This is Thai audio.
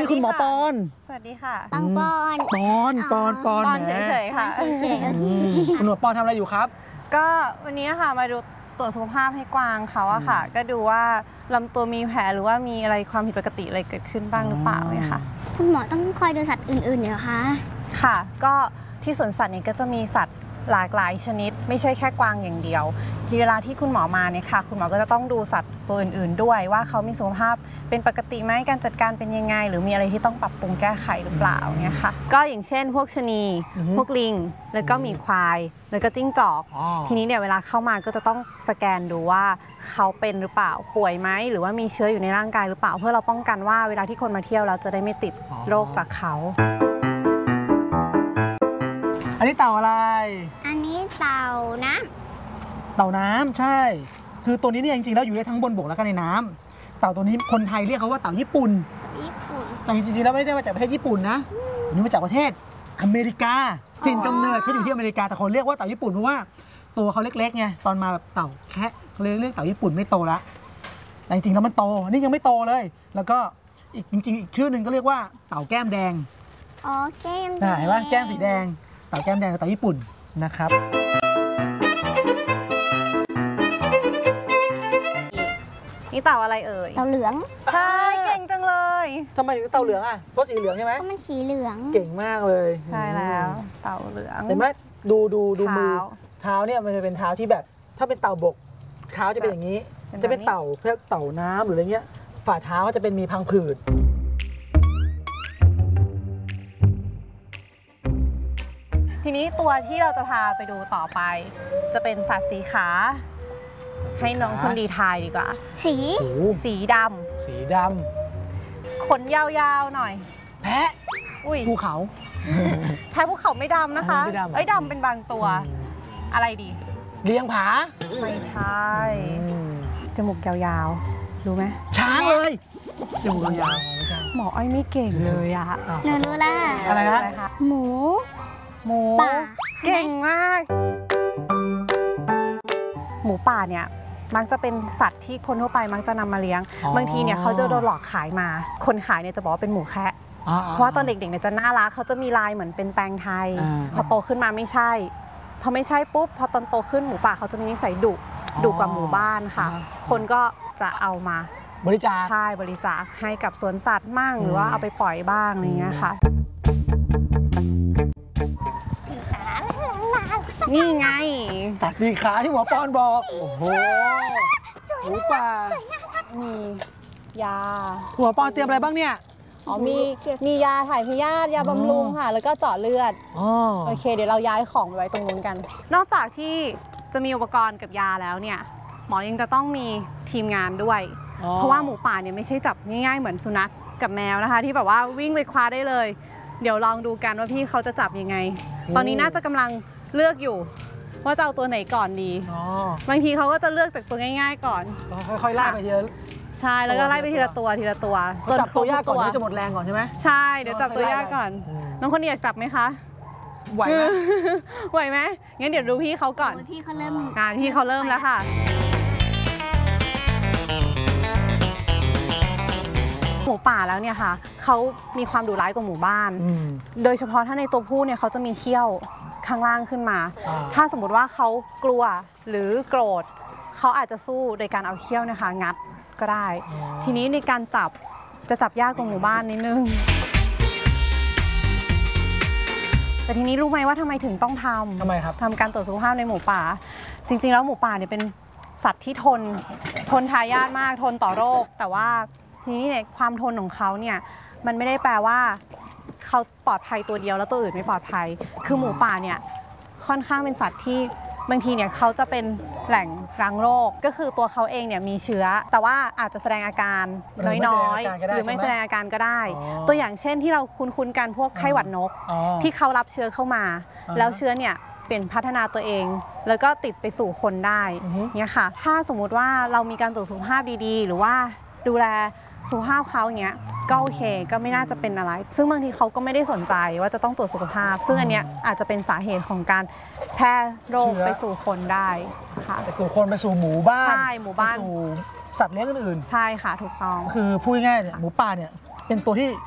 คุณหมอปอนสวัสดีค่ะปอนปอนปอนเฉยๆค่ะคุณหมอปอนทำอะไรอยู่ครับก็วันนี้ค่ะมาดูตรวจสุขภาพให้กวางเขาอะค่ะก็ดูว่าลำตัวมีแผลหรือว่ามีอะไรความผิดปกติอะไรเกิดขึ้นบ้างหรือเปล่าเนี่ยค่ะคุณหมอต้องคอยดูสัตว์อื่นๆเหรอคะค่ะก็ที่สวนสัตว์เนี่ยก็จะมีสัตว์หลากหลายชนิดไม่ใช่แค่กวางอย่างเดียวเวลาที่คุณหมอมาเนี่ยค่ะคุณหมอก็จะต้องดูสัตว์ตัวอื่นๆด้วยว่าเขามีสุขภาพเป็นปกติไหมการจัดการเป็นยังไงหรือมีอะไรที่ต้องปรับปรุงแก้ไขหรือเปล่าเนี่ยค่ะก็อย่างเช่นพวกชะนีพวกลิงแล้วก็หมีควายแล้วก็จิ้งจอกทีนี้เนี่ยเวลาเข้ามาก็จะต้องสแกนดูว่าเขาเป็นหรือเปล่าป่วยไหมหรือว่ามีเชื้ออยู่ในร่างกายหรือเปล่าเพื่อเราป้องกันว่าเวลาที่คนมาเที่ยวเราจะได้ไม่ติดโรคจากเขาอันนี้เต่าอะไรอันนี้เต่าน้ำใช่คือตัวนี้เนี่ยจริงๆแล้วอยู่ได้ทั้งบนบกแล้วก็ในน้ำเต่าตัวนี้คนไทยเรียกเขาว่าเต่าญี่ปุ่นแต่จริงๆแล้วไม่ได้มาจากประเทศญี่ปุ่นนะอันนี้มาจากประเทศอเมริกาถิ่นกำเนิดเขาอยู่ที่อเมริกาแต่คนเรียกว่าเต่าญี่ปุ่นเพราะว่าตัวเขาเล็กๆไงตอนมาแบบเต่าแคะเลยเรียกเต่าญี่ปุ่นไม่โตละแต่จริงๆแล้วมันโตนี่ยังไม่โตเลยแล้วก็อีกจริงๆอีกชื่อหนึ่งก็เรียกว่าเต่าแก้มแดงอ๋อแก้มแดงเห็นไหมแก้มสีแดงเต่าแก้มแดงกับเต่าญี่ปุ่นนะครับนี่เต่าอะไรเอ่ยเต่าเหลืองใช่เก่งจังเลยทำไมถึงเต่าเหลืองอ่ะเพราะสีเหลืองใช่ไหมเพราะมันสีเหลืองเก่งมากเลยใช่แล้วเต่าเหลืองเห็นไหมดูมือเท้าเนี่ยมันจะเป็นเท้าที่แบบถ้าเป็นเต่าบกเท้าจะเป็นอย่างนี้จะเป็นเต่าเพื่อเต่าน้ำหรืออะไรเงี้ยฝ่าเท้าก็จะเป็นมีพังผืดทีนี้ตัวที่เราจะพาไปดูต่อไปจะเป็นสัตว์สีขาให้น้องคนดีทายดีกว่าสีดำขนยาวๆหน่อยแพะภูเขาแพะภูเขาไม่ดำนะคะไอ้ดำเป็นบางตัวอะไรดีเลี้ยงผาไม่ใช่จมูกยาวๆรู้ไหมช้างเลยจมูกยาวหมออ้อยไม่เก่งเลยอะหนูรู้ละอะไรฮะหมูป่าเก่งมากหมูป่าเนี่ยมักจะเป็นสัตว์ที่คนทั่วไปมักจะนำมาเลี้ยงบางทีเนี่ยเขาจะโดนหลอกขายมาคนขายเนี่ยจะบอกว่าเป็นหมูแคะเพราะว่าตอนเด็กๆเนี่ยจะน่ารักเขาจะมีลายเหมือนเป็นแตงไทยพอโตขึ้นมาไม่ใช่พอไม่ใช่ปุ๊บพอตอนโตขึ้นหมูป่าเขาจะมีนิสัยดุกว่าหมู่บ้านค่ะคนก็จะเอามาบริจาคใช่บริจาคให้กับสวนสัตว์มั่งหรือว่าเอาไปปล่อยบ้างอะไรเงี้ยค่ะนี่ไงสัตว์สีขาที่หมอปอนบอกโอ้โหหมูป่ามียาหมอปอนเตรียมอะไรบ้างเนี่ยอ๋อมียาถ่ายพยาธิยาบำรุงค่ะแล้วก็เจาะเลือดโอเคเดี๋ยวเราย้ายของไว้ตรงนู้นกันนอกจากที่จะมีอุปกรณ์กับยาแล้วเนี่ยหมอยังจะต้องมีทีมงานด้วยเพราะว่าหมูป่าเนี่ยไม่ใช่จับง่ายๆเหมือนสุนัขกับแมวนะคะที่แบบว่าวิ่งไปคว้าได้เลยเดี๋ยวลองดูกันว่าพี่เขาจะจับยังไงตอนนี้น่าจะกำลังเลือกอยู่ว่าจะเอาตัวไหนก่อนดีบางทีเขาก็จะเลือกจากตัวง่ายๆก่อนค่อยๆไล่ไปทีละใช่แล้วก็ไล่ไปทีละตัวจับตัวยากก่อนที่จะหมดแรงก่อนใช่ไหมใช่เดี๋ยวจับตัวยากก่อนน้องคนนี้อยากจับไหมคะไหวไหมไหวไหมงั้นเดี๋ยวดูพี่เขาก่อนพี่เขาเริ่มพี่เขาเริ่มแล้วค่ะหมูป่าแล้วเนี่ยค่ะเขามีความดุร้ายกว่าหมู่บ้านโดยเฉพาะถ้าในตัวผู้เนี่ยเขาจะมีเขี้ยวข้างล่างขึ้นมาถ้าสมมติว่าเขากลัวหรือโกรธเขาอาจจะสู้โดยการเอาเขี้ยวนะคะงัดก็ได้ทีนี้ในการจะจับยากกว่าหมู่บ้านนิดนึงแต่ทีนี้รู้ไหมว่าทำไมถึงต้องทำการตรวจสุขภาพในหมูป่าจริงๆแล้วหมูป่าเนี่ยเป็นสัตว์ที่ทนทายาทมากทนต่อโรคแต่ว่าทีนี้เนี่ยความทนของเขาเนี่ยมันไม่ได้แปลว่าเขาปลอดภัยตัวเดียวแล้วตัวอื่นไม่ปลอดภัยคือหมูป่าเนี่ยค่อนข้างเป็นสัตว์ที่บางทีเนี่ยเขาจะเป็นแหล่งรังโรคก็คือตัวเขาเองเนี่ยมีเชื้อแต่ว่าอาจจะแสดงอาการน้อยๆหรือไม่แสดงอาการก็ได้ตัวอย่างเช่นที่เราคุ้นๆกันพวกไข้หวัดนกที่เขารับเชื้อเข้ามาแล้วเชื้อเนี่ยเปลี่ยนพัฒนาตัวเองแล้วก็ติดไปสู่คนได้เนี่ยค่ะถ้าสมมุติว่าเรามีการตรวจสุขภาพดีๆหรือว่าดูแลสุขภาพเขาอย่างเงี้ยก็โอเคก็ไม่น่าจะเป็นอะไรซึ่งบางทีเขาก็ไม่ได้สนใจว่าจะต้องตรวจสุขภาพซึ่งอันเนี้ยอาจจะเป็นสาเหตุของการแพร่โรคไปสู่คนได้ค่ะไปสู่คนไปสู่หมู่บ้านใช่หมู่บ้านไปสู่สัตว์เลี้ยงอื่นใช่ค่ะถูกต้องคือพูดง่ายๆเนี่ยหมูป่าเนี่ยเป็นตัวที่